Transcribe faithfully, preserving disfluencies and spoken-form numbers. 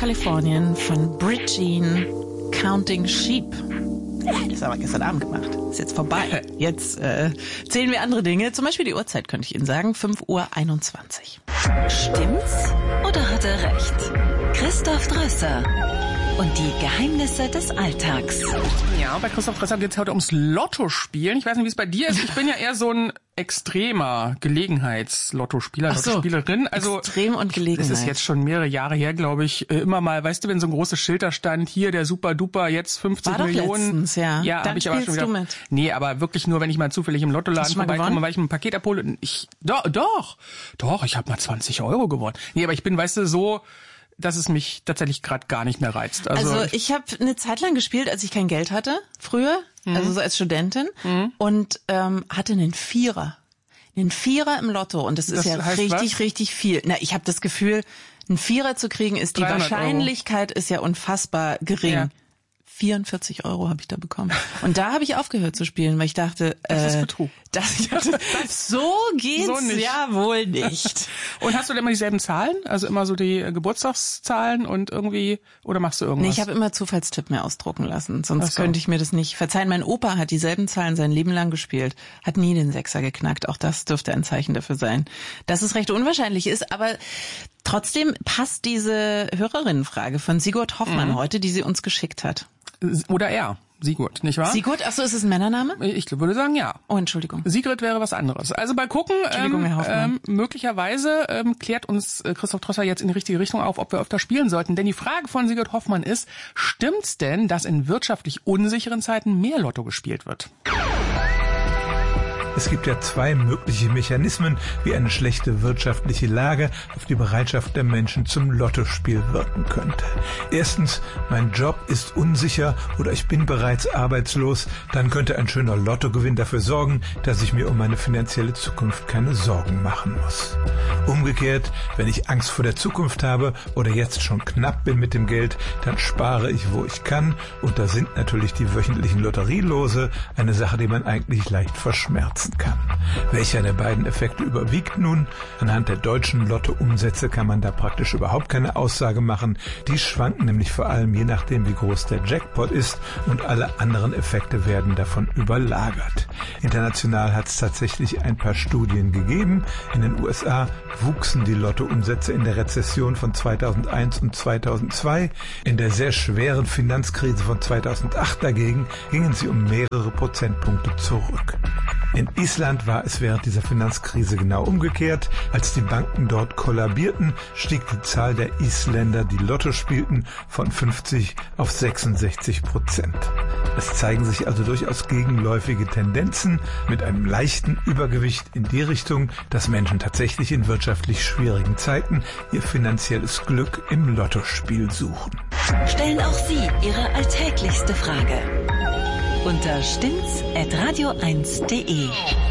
Kalifornien von Brit Jean, Counting Sheep. Das haben wir gestern Abend gemacht. Ist jetzt vorbei. Jetzt äh, zählen wir andere Dinge. Zum Beispiel die Uhrzeit, könnte ich Ihnen sagen. fünf Uhr einundzwanzig. Stimmt's oder hat er recht? Christoph Drösser und die Geheimnisse des Alltags. Ja, bei Christoph Drösser geht es heute ums Lottospielen. Ich weiß nicht, wie es bei dir ist. Ich bin ja eher so ein extremer Gelegenheits-Lottospieler, so, Lottospielerin. Also extrem und Gelegenheit. Das ist jetzt schon mehrere Jahre her, glaube ich. Immer mal, weißt du, wenn so ein großes Schild da stand, hier der Super-Duper, jetzt fünfzig War Millionen. Doch letztens, ja. Ja, habe ich aber schon wieder. Du mit? Nee, aber wirklich nur, wenn ich mal zufällig im Lottoladen vorbeikomme, weil ich ein Paket abhole. Ich, doch, doch, doch, ich habe mal zwanzig Euro gewonnen. Nee, aber ich bin, weißt du, so, dass es mich tatsächlich gerade gar nicht mehr reizt. Also, also ich habe eine Zeit lang gespielt, als ich kein Geld hatte, früher, mhm. also so als Studentin, mhm. und ähm, hatte einen Vierer. Einen Vierer im Lotto, und das ist das ja richtig, was? richtig viel. Na, ich habe das Gefühl, einen Vierer zu kriegen, ist die Wahrscheinlichkeit Euro. Ist ja unfassbar gering. Ja. vierundvierzig Euro habe ich da bekommen. Und da habe ich aufgehört zu spielen, weil ich dachte, das äh, ist Betrug. Das, das, so geht's so ja wohl nicht. Und hast du denn immer dieselben Zahlen? Also immer so die Geburtstagszahlen und irgendwie, oder machst du irgendwas? Nee, ich habe immer Zufallstipp mir ausdrucken lassen, sonst so. könnte ich mir das nicht verzeihen. Mein Opa hat dieselben Zahlen sein Leben lang gespielt, hat nie den Sechser geknackt. Auch das dürfte ein Zeichen dafür sein, dass es recht unwahrscheinlich ist, aber trotzdem passt diese Hörerinnenfrage von Sigurd Hoffmann mhm. heute, die sie uns geschickt hat. Oder er. Sigurd, nicht wahr? Sigurd, achso, ist es ein Männername? Ich würde sagen, ja. Oh, Entschuldigung. Sigrid wäre was anderes. Also mal gucken, ähm, ähm, möglicherweise ähm, klärt uns äh, Christoph Drösser jetzt in die richtige Richtung auf, ob wir öfter spielen sollten. Denn die Frage von Sigurd Hoffmann ist, stimmt's denn, dass in wirtschaftlich unsicheren Zeiten mehr Lotto gespielt wird? Es gibt ja zwei mögliche Mechanismen, wie eine schlechte wirtschaftliche Lage auf die Bereitschaft der Menschen zum Lottospiel wirken könnte. Erstens, mein Job ist unsicher oder ich bin bereits arbeitslos. Dann könnte ein schöner Lottogewinn dafür sorgen, dass ich mir um meine finanzielle Zukunft keine Sorgen machen muss. Umgekehrt, wenn ich Angst vor der Zukunft habe oder jetzt schon knapp bin mit dem Geld, dann spare ich, wo ich kann. Und da sind natürlich die wöchentlichen Lotterielose eine Sache, die man eigentlich leicht verschmerzen kann. Welcher der beiden Effekte überwiegt nun? Anhand der deutschen Lottoumsätze kann man da praktisch überhaupt keine Aussage machen. Die schwanken nämlich vor allem je nachdem, wie groß der Jackpot ist, und alle anderen Effekte werden davon überlagert. International hat es tatsächlich ein paar Studien gegeben. In den U S A wuchsen die Lottoumsätze in der Rezession von zweitausendeins und zweitausendzwei. In der sehr schweren Finanzkrise von zweitausendacht dagegen gingen sie um mehrere Prozentpunkte zurück. In Island war es während dieser Finanzkrise genau umgekehrt. Als die Banken dort kollabierten, stieg die Zahl der Isländer, die Lotto spielten, von fünfzig auf sechsundsechzig Prozent. Es zeigen sich also durchaus gegenläufige Tendenzen mit einem leichten Übergewicht in die Richtung, dass Menschen tatsächlich in wirtschaftlich schwierigen Zeiten ihr finanzielles Glück im Lottospiel suchen. Stellen auch Sie Ihre alltäglichste Frage unter stimmt's at radio eins punkt de.